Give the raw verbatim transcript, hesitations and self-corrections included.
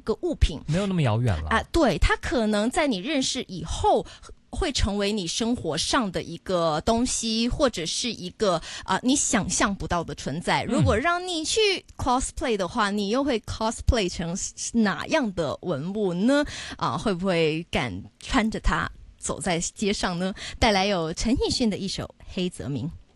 个物品， 没有那么遥远了啊，对，它可能在你认识以后会成为你生活上的一个东西，或者是一个啊、呃、你想象不到的存在。如果让你去 cosplay 的话，你又会 cosplay 成哪样的文物呢？啊、会不会敢穿着它走在街上呢？带来有陈奕迅的一首《黑泽明》。